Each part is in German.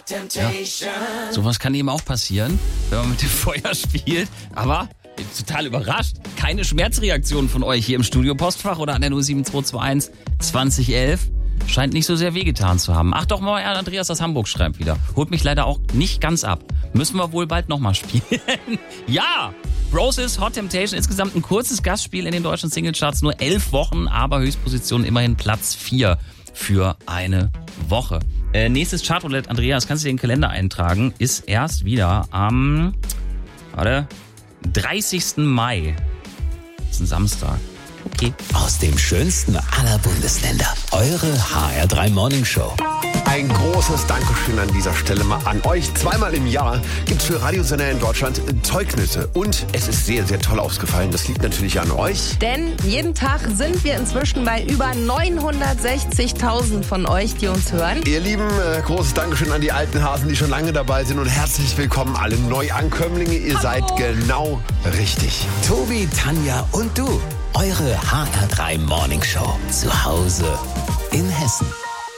Ja. Sowas kann eben auch passieren, wenn man mit dem Feuer spielt. Aber ich bin total überrascht. Keine Schmerzreaktion von euch hier im Studio-Postfach oder an der 07221 2011. Scheint nicht so sehr wehgetan zu haben. Ach doch mal, Andreas aus Hamburg schreibt wieder. Holt mich leider auch nicht ganz ab. Müssen wir wohl bald nochmal spielen. Ja! Broses Hot Temptation, insgesamt ein kurzes Gastspiel in den deutschen Singlecharts. Nur 11 Wochen, aber Höchstposition immerhin Platz 4 für eine Woche. Nächstes Chartroulette, Andreas, kannst du dir in den Kalender eintragen, ist erst wieder am 30. Mai. Das ist ein Samstag. Okay. Aus dem schönsten aller Bundesländer. Eure HR3 Morning Show. Ein großes Dankeschön an dieser Stelle mal an euch. Zweimal im Jahr gibt es für Radiosender in Deutschland Zeugnisse. Und es ist sehr, sehr toll ausgefallen. Das liegt natürlich an euch. Denn jeden Tag sind wir inzwischen bei über 960.000 von euch, die uns hören. Ihr Lieben, großes Dankeschön an die alten Hasen, die schon lange dabei sind. Und herzlich willkommen alle Neuankömmlinge. Ihr seid genau richtig. Tobi, Tanja und du. Eure HR3 Morning Show. Zu Hause in Hessen.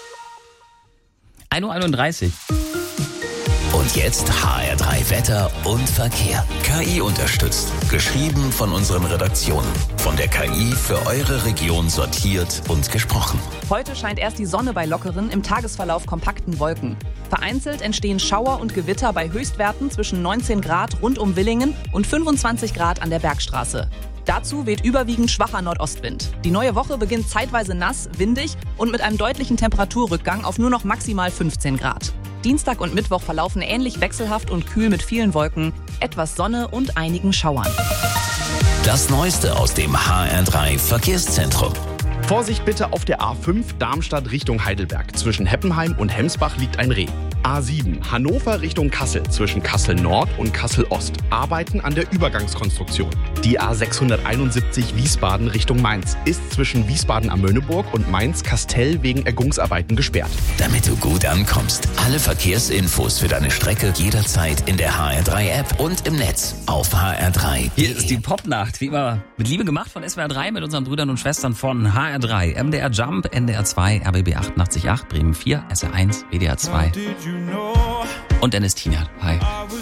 1.31 Uhr. Und jetzt HR3 Wetter und Verkehr. KI unterstützt. Geschrieben von unseren Redaktionen. Von der KI für eure Region sortiert und gesprochen. Heute scheint erst die Sonne bei lockeren, im Tagesverlauf kompakten Wolken. Vereinzelt entstehen Schauer und Gewitter bei Höchstwerten zwischen 19 Grad rund um Willingen und 25 Grad an der Bergstraße. Dazu weht überwiegend schwacher Nordostwind. Die neue Woche beginnt zeitweise nass, windig und mit einem deutlichen Temperaturrückgang auf nur noch maximal 15 Grad. Dienstag und Mittwoch verlaufen ähnlich wechselhaft und kühl mit vielen Wolken, etwas Sonne und einigen Schauern. Das Neueste aus dem HR3 Verkehrszentrum. Vorsicht bitte auf der A5 Darmstadt Richtung Heidelberg. Zwischen Heppenheim und Hemsbach liegt ein Reh. A7 Hannover Richtung Kassel. Zwischen Kassel Nord und Kassel Ost. Arbeiten an der Übergangskonstruktion. Die A671 Wiesbaden Richtung Mainz ist zwischen Wiesbaden am Möhneburg und Mainz-Kastell wegen Ergungsarbeiten gesperrt. Damit du gut ankommst. Alle Verkehrsinfos für deine Strecke jederzeit in der HR3-App und im Netz auf HR3. Hier ist die Popnacht, wie immer mit Liebe gemacht von SWR 3 mit unseren Brüdern und Schwestern von HR3. MDR Jump, NDR 2, RBB 88.8, Bremen 4, SR 1, WDR 2 und Dennis Tienert. Hi.